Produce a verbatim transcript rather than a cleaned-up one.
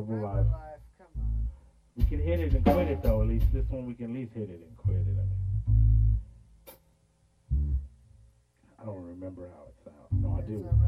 Herbalife. Come on. We can hit it and quit it though. At least this one we can at least hit it and quit it. I mean, I don't remember how it sounds. No, I It's do. a